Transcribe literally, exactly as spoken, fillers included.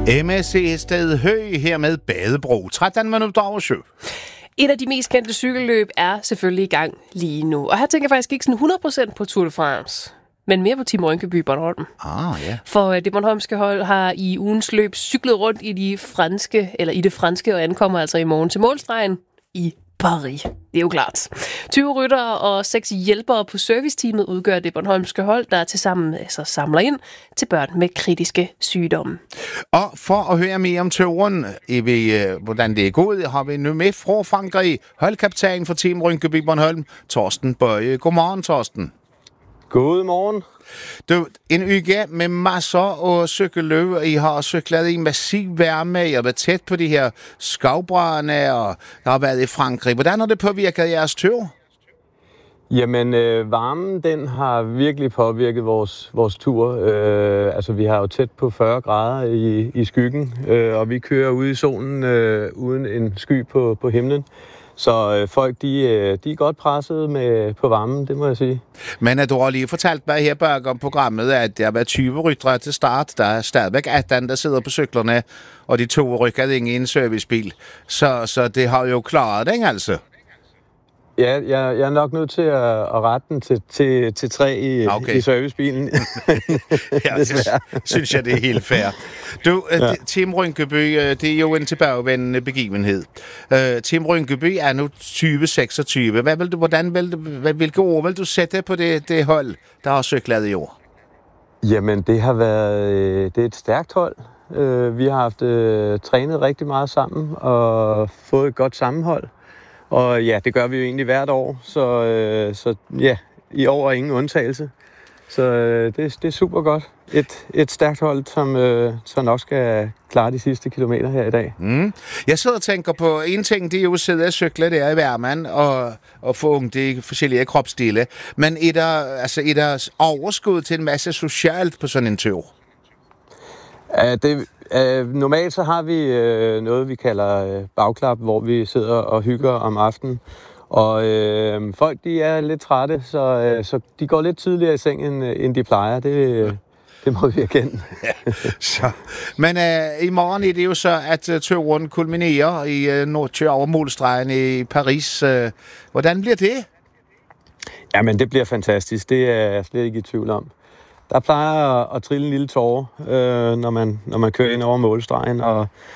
M S C Sted Hø her med Badebro. tretten minutter over syv. Et af de mest kendte cykelløb er selvfølgelig i gang lige nu. Og her tænker jeg faktisk ikke sådan hundrede procent på Tour de France, men mere på Team Rynkeby Bornholm. Ah, ja. For det bornholmske hold har i ugens løb cyklet rundt i de franske, eller i det franske, og ankommer altså i morgen til målstregen i Paris. Det er jo klart. tyve ryttere og seks hjælpere på serviceteamet udgør det bornholmske hold, der tilsammen altså samler ind til børn med kritiske sygdomme. Og for at høre mere om turen, hvordan det er gået, har vi nu med fra Frankrig, holdkaptajn for Team Rynkeby Bornholm, Torsten Bøje. Godmorgen, Torsten. Godmorgen. Du, en uge med masser af cykelløb. I har cyklet i massiv varme. I har været tæt på de her skovbrænde, og jeg har været i Frankrig. Hvordan har det påvirket jeres tur? Jamen, øh, varmen, den har virkelig påvirket vores, vores tur. Øh, altså, vi har jo tæt på fyrre grader i, i skyggen, øh, og vi kører ude i solen øh, uden en sky på, på himlen. Så øh, folk, de, øh, de er godt presset med, på varmen, det må jeg sige. Men at du har lige fortalt mig her bag om programmet, at der var tyve ryttere til start. Der er stadigvæk atten, der sidder på cyklerne, og de to rykker ind i en servicebil. Så, så det har jo klaret den, altså. Ja, jeg, jeg er nok nødt til at, at rette den til, til, til tre i, okay. i servicebilen. Ja, det synes jeg, det er helt fair. Du, ja. Team Rynkeby, det er jo en tilbagevendende begivenhed. Uh, Team Rynkeby er nu tyve seksogtyve. Hvad vil du, hvordan vil du, hvilke ord vil du sætte på det, det hold, der har cyklet i år? Jamen, det har været det er et stærkt hold. Uh, vi har haft uh, trænet rigtig meget sammen og fået et godt sammenhold. Og ja, det gør vi jo egentlig hvert år, så, øh, så ja, i år er ingen undtagelse. Så øh, det, det er super godt. Et, et stærkt hold, som øh, så nok skal klare de sidste kilometer her i dag. Mm. Jeg sidder og tænker på en ting, det er jo at sidde og cykle der i Værmand og, og få unge de forskellige kropsdele. Men er der, altså, er der overskud til en masse socialt på sådan en tur? Ja, det, øh, normalt så har vi øh, noget, vi kalder øh, bagklap, hvor vi sidder og hygger om aftenen. Og øh, folk, de er lidt trætte, så, øh, så de går lidt tidligere i seng, end, end de plejer. Det, øh, det må vi erkende. Ja, så. Men øh, i morgen er det jo så, at uh, turen kulminerer i uh, Nordtjør over målstregen i Paris. Uh, hvordan bliver det? Jamen, det bliver fantastisk. Det er jeg slet ikke i tvivl om. Der plejer at, at trille en lille tåre, øh, når, man, når man kører ind over målstregen, og